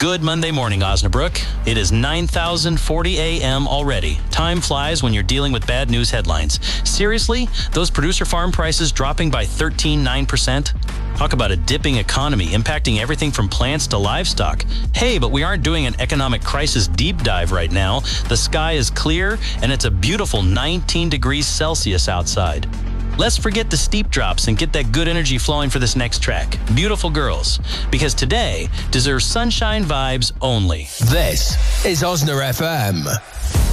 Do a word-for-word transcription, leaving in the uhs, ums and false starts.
Good Monday morning, Osnabrück. It is nine thousand forty a.m. already. Time flies when you're dealing with bad news headlines. Seriously? Those producer farm prices dropping by thirteen point nine percent? Talk about a dipping economy impacting everything from plants to livestock. Hey, but we aren't doing an economic crisis deep dive right now. The sky is clear, and it's a beautiful nineteen degrees Celsius outside. Let's forget the steep drops and get that good energy flowing for this next track, Beautiful Girls, because today deserves sunshine vibes only. This is Osna F M.